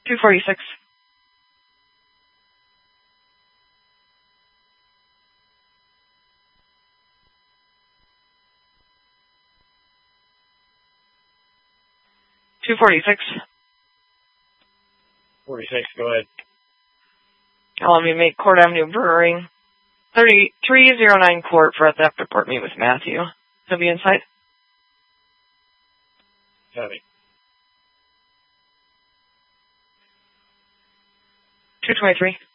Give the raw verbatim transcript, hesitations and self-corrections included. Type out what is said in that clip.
two forty-six. two forty-six. forty-six, go ahead. Allow me to make Court Avenue Brewing. thirty-three oh nine Court for at the after court meet with Matthew. He'll be inside. Copy. two twenty-three.